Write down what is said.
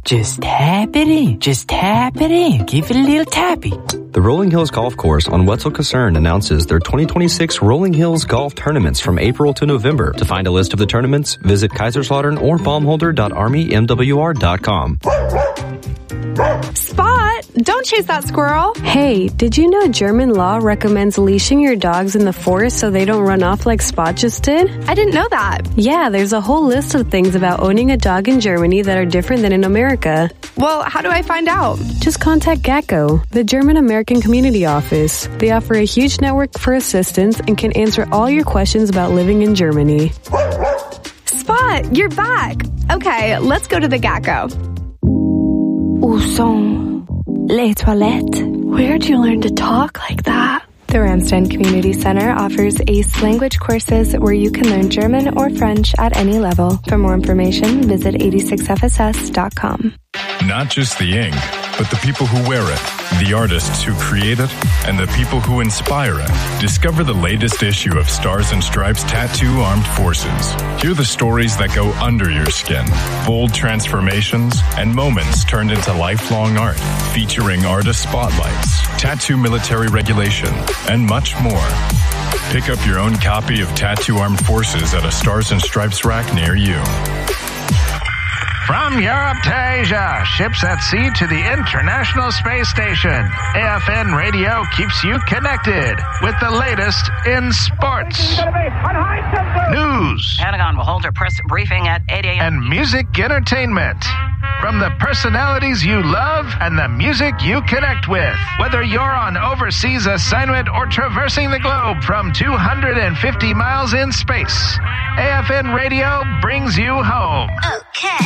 Just tap it in. Just tap it in. Give it a little tappy. The Rolling Hills Golf Course on Wetzel Kaserne announces their 2026 Rolling Hills Golf Tournaments from April to November. To find a list of the tournaments, visit Kaiserslautern or baumholder.armymwr.com. Spot! Don't chase that squirrel! Hey, did you know German law recommends leashing your dogs in the forest so they don't run off like Spot just did? I didn't know that. Yeah, there's a whole list of things about owning a dog in Germany that are different than in America. Well, how do I find out? Just contact GACO, the German-American Community Office. They offer a huge network for assistance and can answer all your questions about living in Germany. Spot, you're back! Okay, let's go to the GACO. Où sont les toilettes? Where'd you learn to talk like that? The Ramstein Community Center offers ACE language courses where you can learn German or French at any level. For more information, visit 86fss.com. Not just the ink, but the people who wear it, the artists who create it, and the people who inspire it. Discover the latest issue of Stars and Stripes Tattoo Armed Forces. Hear the stories that go under your skin, bold transformations, and moments turned into lifelong art, featuring artist spotlights, tattoo military regulation, and much more. Pick up your own copy of Tattoo Armed Forces at a Stars and Stripes rack near you. From Europe to Asia, ships at sea to the International Space Station, AFN Radio keeps you connected with the latest in sports, news, Pentagon will hold a press briefing at 8 a.m. and music entertainment. From the personalities you love and the music you connect with. Whether you're on overseas assignment or traversing the globe from 250 miles in space, AFN Radio brings you home. Okay.